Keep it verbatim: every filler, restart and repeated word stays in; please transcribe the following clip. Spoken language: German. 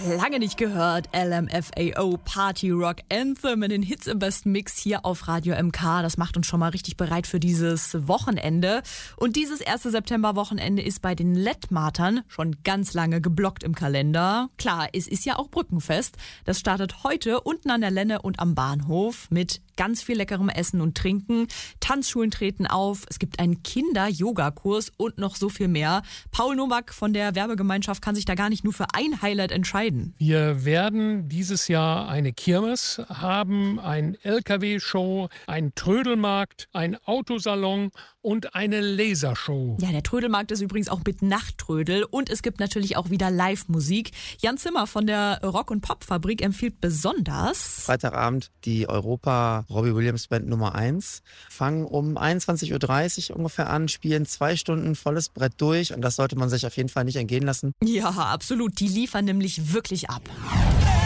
Lange nicht gehört. L M F A O Party Rock Anthem in den Hits im besten Mix hier auf Radio M K. Das macht uns schon mal richtig bereit für dieses Wochenende. Und dieses erste September-Wochenende ist bei den Lettmatern schon ganz lange geblockt im Kalender. Klar, es ist ja auch Brückenfest. Das startet heute unten an der Lenne und am Bahnhof mit ganz viel leckerem Essen und Trinken. Tanzschulen treten auf. Es gibt einen Kinder-Yoga-Kurs und noch so viel mehr. Paul Nowak von der Werbegemeinschaft kann sich da gar nicht nur für ein Highlight entscheiden. Wir werden dieses Jahr eine Kirmes haben, ein L K W-Show, einen Trödelmarkt, ein Autosalon und eine Lasershow. Ja, der Trödelmarkt ist übrigens auch mit Nachttrödel und es gibt natürlich auch wieder Live-Musik. Jan Zimmer von der Rock- und Pop-Fabrik empfiehlt besonders... Freitagabend die Europa Robbie Williams Band Nummer eins. Fangen um einundzwanzig Uhr dreißig ungefähr an, spielen zwei Stunden volles Brett durch und das sollte man sich auf jeden Fall nicht entgehen lassen. Ja, absolut. Die liefern nämlich wirklich ab.